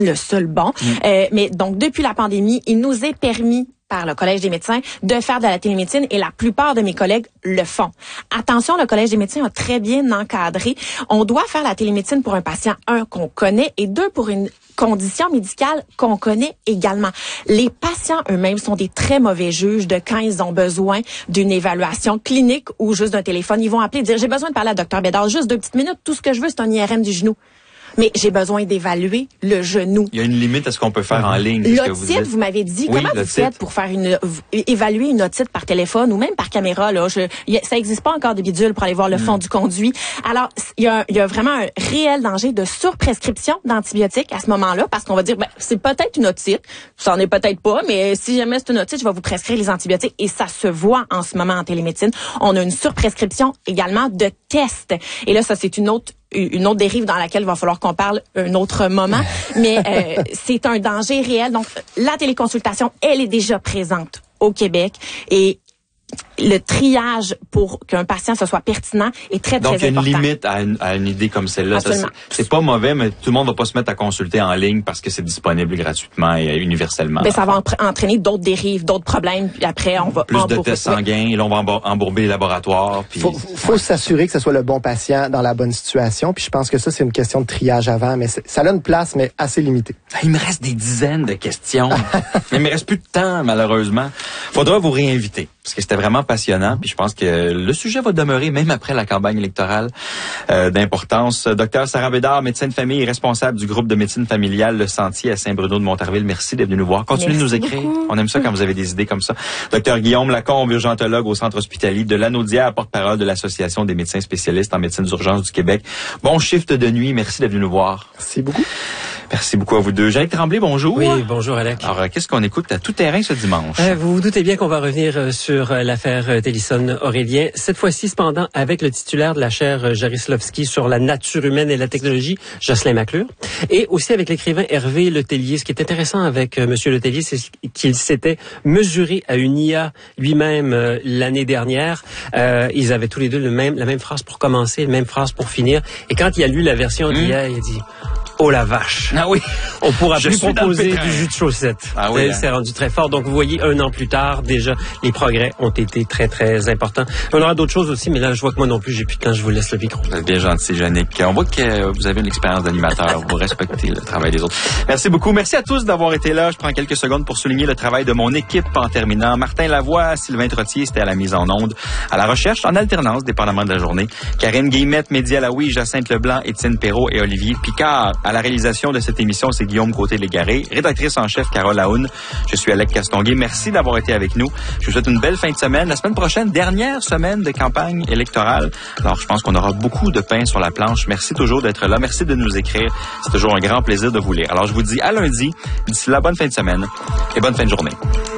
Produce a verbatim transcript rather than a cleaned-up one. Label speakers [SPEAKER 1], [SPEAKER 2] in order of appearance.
[SPEAKER 1] le seul bon. Mmh. Euh, mais donc, depuis la pandémie, il nous est permis par le Collège des médecins de faire de la télémédecine et la plupart de mes collègues le font. Attention, le Collège des médecins a très bien encadré. On doit faire la télémédecine pour un patient, un, qu'on connaît, et deux, pour une condition médicale qu'on connaît également. Les patients eux-mêmes sont des très mauvais juges de quand ils ont besoin d'une évaluation clinique ou juste d'un téléphone. Ils vont appeler et dire, j'ai besoin de parler à docteur Bédard, juste deux petites minutes, tout ce que je veux, c'est un I R M du genou. Mais j'ai besoin d'évaluer le genou.
[SPEAKER 2] Il y a une limite à ce qu'on peut faire en ligne.
[SPEAKER 1] L'otite, vous, vous m'avez dit, oui, comment vous faites pour faire une évaluer une otite par téléphone ou même par caméra là, je, y a, ça existe pas encore de bidule pour aller voir le fond mm. du conduit. Alors, il y a, y a vraiment un réel danger de surprescription d'antibiotiques à ce moment-là parce qu'on va dire ben c'est peut-être une otite, ça en est peut-être pas, mais si jamais c'est une otite, je vais vous prescrire les antibiotiques et ça se voit en ce moment en télémédecine. On a une surprescription également de tests. Et là ça c'est une autre une autre dérive dans laquelle il va falloir qu'on parle un autre moment, mais euh, c'est un danger réel. Donc, la téléconsultation, elle est déjà présente au Québec et le triage pour qu'un patient se soit pertinent est très,
[SPEAKER 2] Donc,
[SPEAKER 1] très important.
[SPEAKER 2] Donc, il y a une limite à une, à une idée comme celle-là. Ça, c'est, c'est pas mauvais, mais tout le monde va pas se mettre à consulter en ligne parce que c'est disponible gratuitement et universellement.
[SPEAKER 1] Ben, ça va entraîner d'autres dérives, d'autres problèmes, puis après, on va...
[SPEAKER 2] Plus embourber. de tests sanguins, et là, on va embourber les laboratoires. Puis...
[SPEAKER 3] Faut, faut ouais. s'assurer que ce soit le bon patient dans la bonne situation, puis je pense que ça, c'est une question de triage avant, mais ça a une place, mais assez limitée.
[SPEAKER 2] Il me reste des dizaines de questions, mais il me reste plus de temps, malheureusement. Faudra vous réinviter, parce que c'était vraiment passionnant, puis je pense que le sujet va demeurer même après la campagne électorale euh, d'importance. Docteur Sarah Bédard, médecin de famille et responsable du groupe de médecine familiale Le Sentier à Saint-Bruno de Montarville. Merci d'être venu nous voir. Continuez Merci de nous écrire. Beaucoup. On aime ça quand vous avez des idées comme ça. Docteur Guillaume Lacombe, urgentologue au centre hospitalier de Lanaudière, porte-parole de l'Association des médecins spécialistes en médecine d'urgence du Québec. Bon shift de nuit. Merci d'être venu nous voir.
[SPEAKER 3] Merci beaucoup.
[SPEAKER 2] Merci beaucoup à vous deux. Jeanette Tremblay, bonjour.
[SPEAKER 4] Oui, bonjour Alec.
[SPEAKER 2] Alors, qu'est-ce qu'on écoute à tout terrain ce dimanche?
[SPEAKER 4] Euh, vous vous doutez bien qu'on va revenir euh, sur euh, l'affaire euh, Télison-Aurélien. Cette fois-ci, cependant, avec le titulaire de la chaire euh, Jarislovski sur la nature humaine et la technologie, Jocelyn McClure, et aussi avec l'écrivain Hervé Letellier. Ce qui est intéressant avec euh, Monsieur Letellier, c'est qu'il s'était mesuré à une I A lui-même euh, l'année dernière. Euh, ils avaient tous les deux le même, la même phrase pour commencer, la même phrase pour finir. Et quand il a lu la version mmh. d'I A, il a dit... Oh la vache.
[SPEAKER 2] Ah oui.
[SPEAKER 4] On pourra plus proposer du jus de chaussette.
[SPEAKER 2] Ah oui.
[SPEAKER 4] C'est hein. rendu très fort. Donc, vous voyez, un an plus tard, déjà, les progrès ont été très, très importants. On aura d'autres choses aussi, mais là, je vois que moi non plus, j'ai plus de temps. Je vous laisse le micro.
[SPEAKER 2] Vous êtes bien gentil, Jannick. On voit que vous avez une expérience d'animateur. Vous respectez le travail des autres. Merci beaucoup. Merci à tous d'avoir été là. Je prends quelques secondes pour souligner le travail de mon équipe en terminant. Martin Lavoie, Sylvain Trottier, c'était à la mise en onde. À la recherche, en alternance, dépendamment de la journée. Karine Guillemette, Mehdi Alaoui, Jacinthe Leblanc, Étienne Perrault et Olivier Picard. À la réalisation de cette émission, c'est Guillaume Côté-Légaré, rédactrice en chef Carole Aoun. Je suis Alec Castonguay. Merci d'avoir été avec nous. Je vous souhaite une belle fin de semaine. La semaine prochaine, dernière semaine de campagne électorale. Alors, je pense qu'on aura beaucoup de pain sur la planche. Merci toujours d'être là. Merci de nous écrire. C'est toujours un grand plaisir de vous lire. Alors, je vous dis à lundi. D'ici là, bonne fin de semaine et bonne fin de journée.